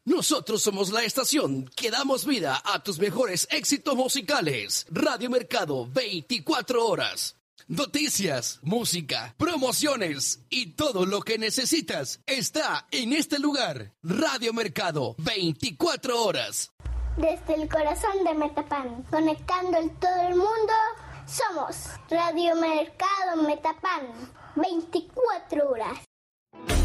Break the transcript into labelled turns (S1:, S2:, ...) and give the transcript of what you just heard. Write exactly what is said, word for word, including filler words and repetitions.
S1: Nosotros somos la estación que damos vida a tus mejores éxitos musicales. Radio Mercado, veinticuatro horas. Noticias, música, promociones y todo lo que necesitas está en este lugar. Radio Mercado, veinticuatro horas.
S2: Desde el corazón de Metapan, conectando en todo el mundo, somos Radio Mercado Metapan, veinticuatro horas.